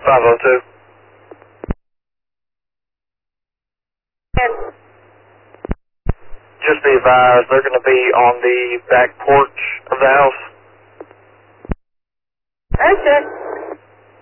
502. Just be advised, they're going to be on the back porch of the house.